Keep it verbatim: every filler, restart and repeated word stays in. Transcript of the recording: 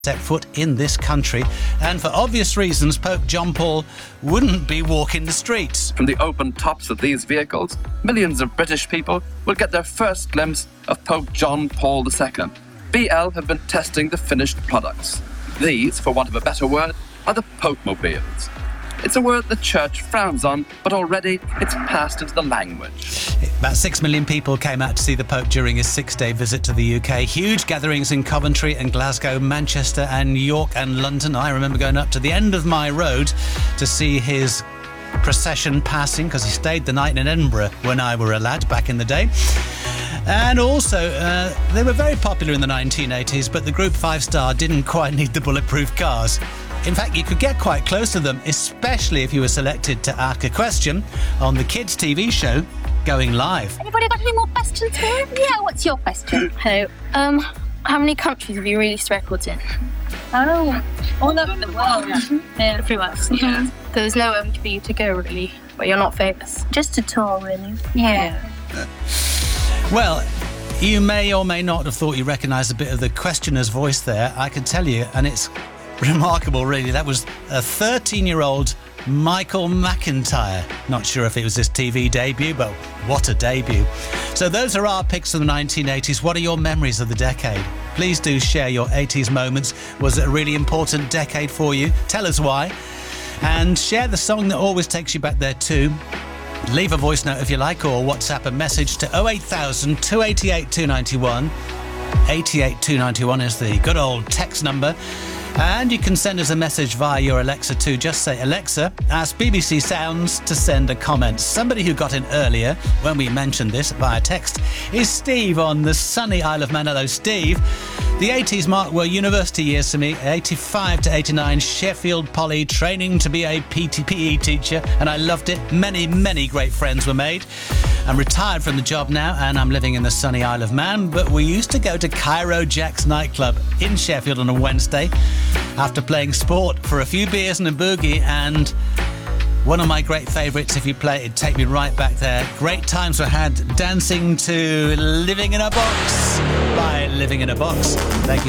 Set foot in this country, and for obvious reasons, Pope John Paul wouldn't be walking the streets. From the open tops of these vehicles, millions of British people will get their first glimpse of Pope John Paul the Second. B L have been testing the finished products. These, for want of a better word, are the Pope-mobiles. It's a word the Church frowns on, but already it's passed into the language. About six million people came out to see the Pope during his six-day visit to the U K. Huge gatherings in Coventry and Glasgow, Manchester and York and London. I remember going up to the end of my road to see his procession passing, because he stayed the night in Edinburgh when I were a lad back in the day. And also, uh, they were very popular in the nineteen eighties, but the Group five Star didn't quite need the bulletproof cars. In fact, you could get quite close to them, especially if you were selected to ask a question on the kids' T V show Going Live. Anybody got any more questions here? Yeah, what's your question? Hello. Um, how many countries have you released records in? Oh, all over the world. Yeah, everywhere. Yeah. There's nowhere for you to go, really, where you're not famous. Just a tour, really. Yeah. Well, you may or may not have thought you recognised a bit of the questioner's voice there. I can tell you, and it's remarkable, really. That was a thirteen-year-old Michael McIntyre. Not sure if it was his T V debut, but what a debut. So those are our picks of the nineteen eighties. What are your memories of the decade? Please do share your eighties moments. Was it a really important decade for you? Tell us why. And share the song that always takes you back there too. Leave a voice note if you like, or WhatsApp a message to oh eight thousand, two eight eight, two nine one. eighty-eight two ninety-one is the good old text number. And you can send us a message via your Alexa too. Just say, Alexa, ask B B C Sounds to send a comment. Somebody who got in earlier when we mentioned this via text is Steve on the sunny Isle of Man. Hello, Steve. The eighties, Mark, were university years for me. eighty-five to eighty-nine, Sheffield Poly, training to be a P E teacher, and I loved it. Many, many great friends were made. I'm retired from the job now, and I'm living in the sunny Isle of Man, but we used to go to Cairo Jack's nightclub in Sheffield on a Wednesday after playing sport for a few beers and a boogie, and one of my great favourites, if you play it, it'd take me right back there. Great times were had dancing to Living in a Box by Living in a Box. Thank you